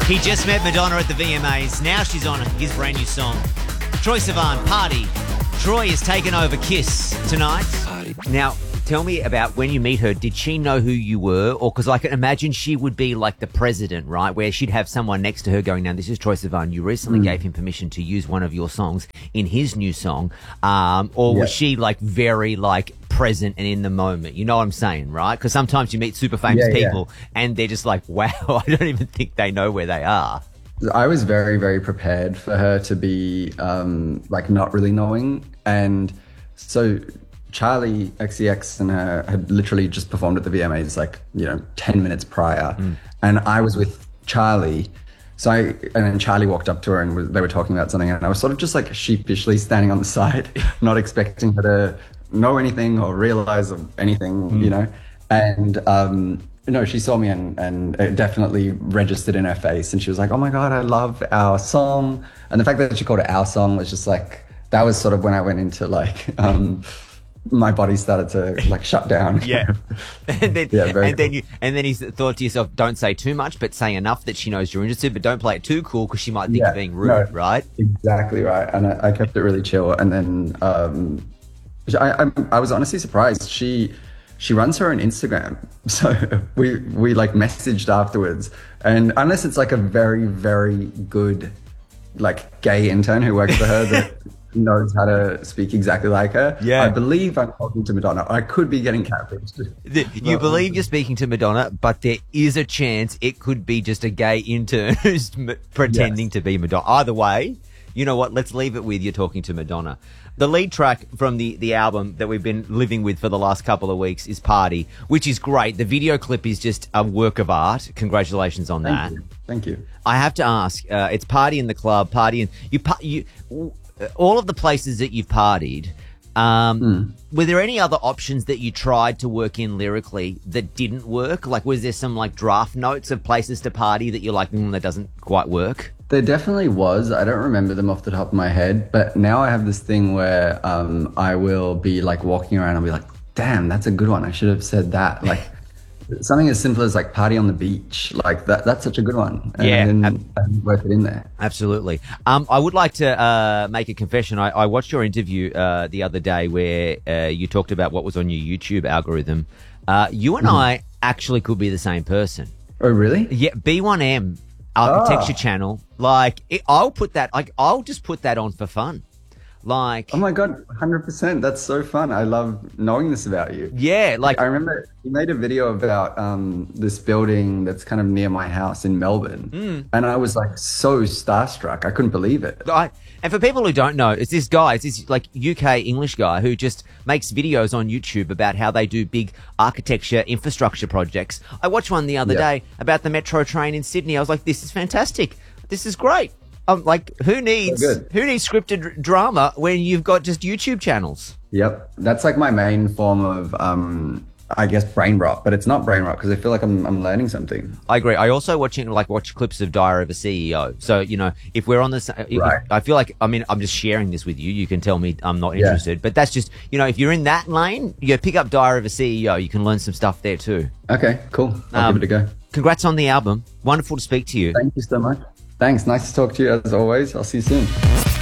He just met Madonna at the VMAs. Now she's on his brand new song. Troye Sivan, Party. Troye has taken over Kiss tonight. Party. Now, tell me about when you meet her. Did she know who you were? Or because I can imagine she would be like the president, right? Where she'd have someone next to her going, now, this is Troye Sivan. You recently gave him permission to use one of your songs in his new song. Or was she like very like present and in the moment? You know what I'm saying, right? Because sometimes you meet super famous people and they're just like, wow, I don't even think they know where they are. I was very, very prepared for her to be like not really knowing. And so Charlie XCX and her had literally just performed at the VMAs like, 10 minutes prior. And I was with Charlie. And then Charlie walked up to her and they were talking about something. And I was sort of just like sheepishly standing on the side, not expecting her to know anything or realize anything, And, she saw me and it definitely registered in her face. And she was like, oh my God, I love our song. And the fact that she called it our song was just like, that was sort of when I went into like, my body started to like shut down. Yeah. And then you thought to yourself, don't say too much, but say enough that she knows you're interested, but don't play it too cool because she might think you're being rude, right? Exactly right. And I kept it really chill. And then I was honestly surprised. She runs her own Instagram. So we like messaged afterwards. And unless it's like a very, very good like gay intern who works for her that knows how to speak exactly like her. Yeah. I believe I'm talking to Madonna. I could be getting catfished. You believe you're speaking to Madonna, but there is a chance it could be just a gay intern who's pretending to be Madonna. Either way, you know what? Let's leave it with you're talking to Madonna. The lead track from the album that we've been living with for the last couple of weeks is Party, which is great. The video clip is just a work of art. Congratulations on that. Thank you. I have to ask, it's Party in the Club, Party in... You all of the places that you've partied, were there any other options that you tried to work in lyrically that didn't work? Like, was there some like draft notes of places to party that you're like, that doesn't quite work? There definitely was. I don't remember them off the top of my head, but now I have this thing where I will be like walking around and be like, damn, that's a good one. I should have said that. Like something as simple as like Party on the Beach. Like that's such a good one. And then work it in there. Absolutely. I would like to make a confession. I watched your interview the other day where you talked about what was on your YouTube algorithm. You and I actually could be the same person. Oh, really? Yeah, B1M. Architecture channel, I'll just put that on for fun. Like, oh my God, 100%. That's so fun. I love knowing this about you. Yeah, like I remember you made a video about this building that's kind of near my house in Melbourne, and I was like so starstruck. I couldn't believe it. And for people who don't know, it's this like UK English guy who just makes videos on YouTube about how they do big architecture infrastructure projects. I watched one the other day about the metro train in Sydney. I was like, this is fantastic. This is great. Like, who needs scripted drama when you've got just YouTube channels? Yep. That's like my main form of, I guess, brain rot, but it's not brain rot because I feel like I'm learning something. I agree. I also watch clips of Diary of a CEO. So, if we're on this, I feel like, I'm just sharing this with you. You can tell me I'm not interested, but that's just, if you're in that lane, you pick up Diary of a CEO. You can learn some stuff there too. Okay, cool. I'll give it a go. Congrats on the album. Wonderful to speak to you. Thank you so much. Thanks. Nice to talk to you as always. I'll see you soon.